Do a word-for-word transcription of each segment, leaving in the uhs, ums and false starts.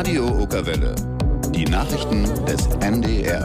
Radio Okerwelle. Die Nachrichten des N D R.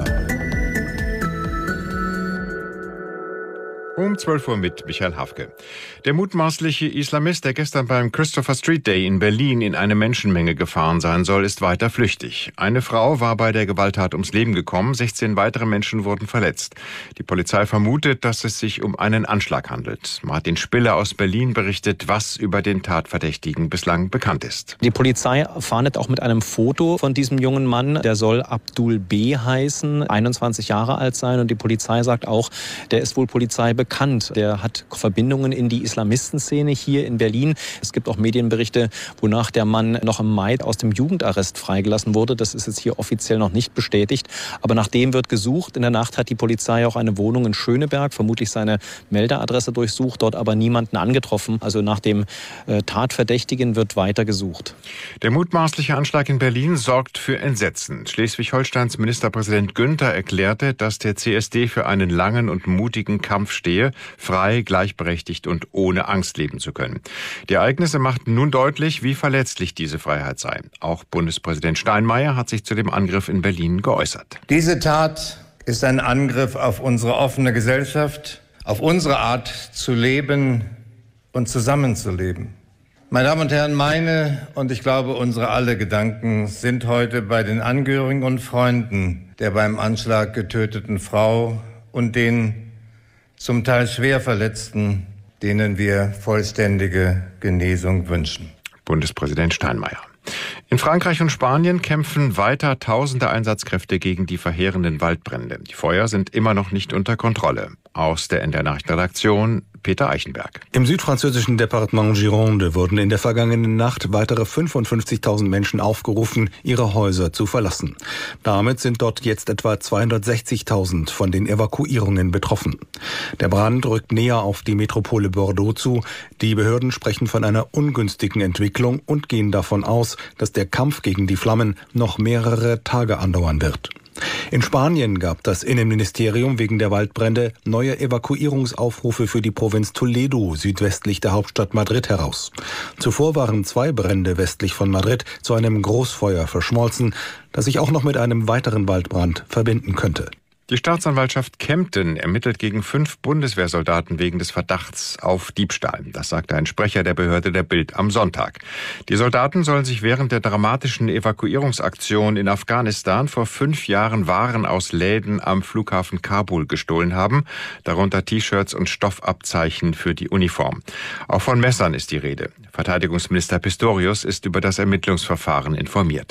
Um zwölf Uhr mit Michael Hafke. Der mutmaßliche Islamist, der gestern beim Christopher Street Day in Berlin in eine Menschenmenge gefahren sein soll, ist weiter flüchtig. Eine Frau war bei der Gewalttat ums Leben gekommen, sechzehn weitere Menschen wurden verletzt. Die Polizei vermutet, dass es sich um einen Anschlag handelt. Martin Spiller aus Berlin berichtet, was über den Tatverdächtigen bislang bekannt ist. Die Polizei fahndet auch mit einem Foto von diesem jungen Mann. Der soll Abdul B. heißen, einundzwanzig Jahre alt sein. Und die Polizei sagt auch, der ist wohl polizeibekannt. bekannt. Der hat Verbindungen in die Islamistenszene hier in Berlin. Es gibt auch Medienberichte, wonach der Mann noch im Mai aus dem Jugendarrest freigelassen wurde. Das ist jetzt hier offiziell noch nicht bestätigt. Aber nach dem wird gesucht. In der Nacht hat die Polizei auch eine Wohnung in Schöneberg, vermutlich seine Meldeadresse durchsucht, dort aber niemanden angetroffen. Also nach dem äh, Tatverdächtigen wird weiter gesucht. Der mutmaßliche Anschlag in Berlin sorgt für Entsetzen. Schleswig-Holsteins Ministerpräsident Günther erklärte, dass der C S D für einen langen und mutigen Kampf stehe, frei, gleichberechtigt und ohne Angst leben zu können. Die Ereignisse machten nun deutlich, wie verletzlich diese Freiheit sei. Auch Bundespräsident Steinmeier hat sich zu dem Angriff in Berlin geäußert. Diese Tat ist ein Angriff auf unsere offene Gesellschaft, auf unsere Art zu leben und zusammenzuleben. Meine Damen und Herren, meine und ich glaube unsere alle Gedanken sind heute bei den Angehörigen und Freunden der beim Anschlag getöteten Frau und den zum Teil schwer Verletzten, denen wir vollständige Genesung wünschen. Bundespräsident Steinmeier. In Frankreich und Spanien kämpfen weiter tausende Einsatzkräfte gegen die verheerenden Waldbrände. Die Feuer sind immer noch nicht unter Kontrolle. Aus der N D R-Nachrichtenredaktion Peter Eichenberg. Im südfranzösischen Departement Gironde wurden in der vergangenen Nacht weitere fünfundfünfzigtausend Menschen aufgerufen, ihre Häuser zu verlassen. Damit sind dort jetzt etwa zweihundertsechzigtausend von den Evakuierungen betroffen. Der Brand rückt näher auf die Metropole Bordeaux zu. Die Behörden sprechen von einer ungünstigen Entwicklung und gehen davon aus, dass der Kampf gegen die Flammen noch mehrere Tage andauern wird. In Spanien gab das Innenministerium wegen der Waldbrände neue Evakuierungsaufrufe für die Provinz Toledo südwestlich der Hauptstadt Madrid heraus. Zuvor waren zwei Brände westlich von Madrid zu einem Großfeuer verschmolzen, das sich auch noch mit einem weiteren Waldbrand verbinden könnte. Die Staatsanwaltschaft Kempten ermittelt gegen fünf Bundeswehrsoldaten wegen des Verdachts auf Diebstahl. Das sagte ein Sprecher der Behörde der Bild am Sonntag. Die Soldaten sollen sich während der dramatischen Evakuierungsaktion in Afghanistan vor fünf Jahren Waren aus Läden am Flughafen Kabul gestohlen haben, darunter T-Shirts und Stoffabzeichen für die Uniform. Auch von Messern ist die Rede. Verteidigungsminister Pistorius ist über das Ermittlungsverfahren informiert.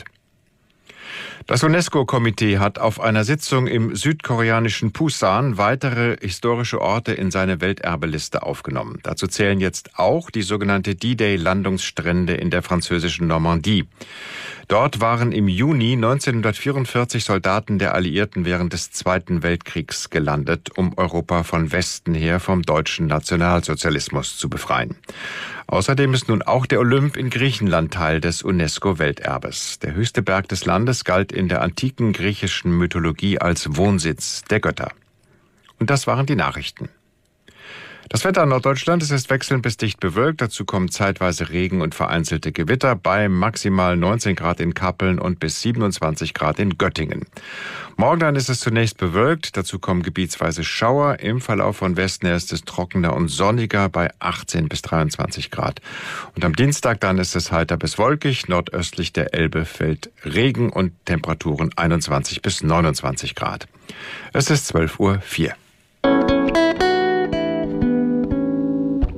Das UNESCO-Komitee hat auf einer Sitzung im südkoreanischen Pusan weitere historische Orte in seine Welterbeliste aufgenommen. Dazu zählen jetzt auch die sogenannte D-Day-Landungsstrände in der französischen Normandie. Dort waren im Juni neunzehnhundertvierundvierzig Soldaten der Alliierten während des Zweiten Weltkriegs gelandet, um Europa von Westen her vom deutschen Nationalsozialismus zu befreien. Außerdem ist nun auch der Olymp in Griechenland Teil des UNESCO-Welterbes. Der höchste Berg des Landes galt in der antiken griechischen Mythologie als Wohnsitz der Götter. Und das waren die Nachrichten. Das Wetter in Norddeutschland ist wechselnd bis dicht bewölkt. Dazu kommen zeitweise Regen und vereinzelte Gewitter bei maximal neunzehn Grad in Kappeln und bis siebenundzwanzig Grad in Göttingen. Morgen dann ist es zunächst bewölkt. Dazu kommen gebietsweise Schauer. Im Verlauf von Westen her ist es trockener und sonniger bei achtzehn bis dreiundzwanzig Grad. Und am Dienstag dann ist es heiter bis wolkig. Nordöstlich der Elbe fällt Regen und Temperaturen einundzwanzig bis neunundzwanzig Grad. Es ist zwölf Uhr vier.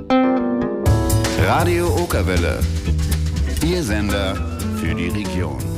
Radio Okerwelle. Ihr Sender für die Region.